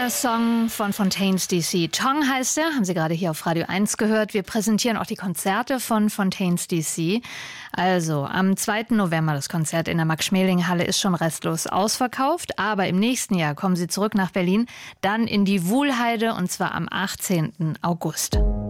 Neuer Song von Fontaines DC. Tong heißt er, haben Sie gerade hier auf Radio 1 gehört. Wir präsentieren auch die Konzerte von Fontaines DC. Also am 2. November das Konzert in der Max-Schmeling-Halle ist schon restlos ausverkauft. Aber im nächsten Jahr kommen Sie zurück nach Berlin, dann in die Wuhlheide und zwar am 18. August.